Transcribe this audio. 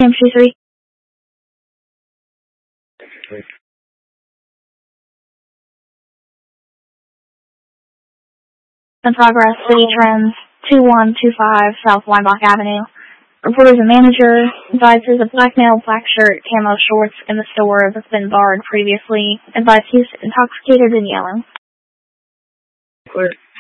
MC3. In progress, City Trends, 2125 South Weinbach Avenue. Reporters and manager advises a black male, black shirt, camo shorts in the store that's been barred previously. Advised he's intoxicated and yelling. Clear.